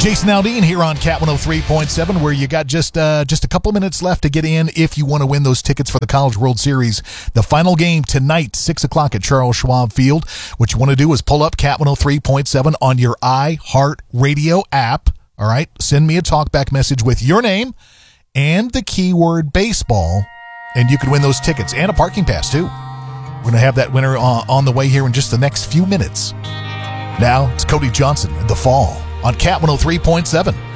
Jason Aldean here on Cat 103.7, where you got just a couple minutes left to get in if you want to win those tickets for the College World Series. The final game tonight, 6 o'clock at Charles Schwab Field. What you want to do is pull up Cat 103.7 on your iHeartRadio app. All right, send me a talkback message with your name and the keyword baseball, and you can win those tickets and a parking pass, too. We're going to have that winner on the way here in just the next few minutes. Now, it's Cody Johnson in The Fall on Cat 103.7.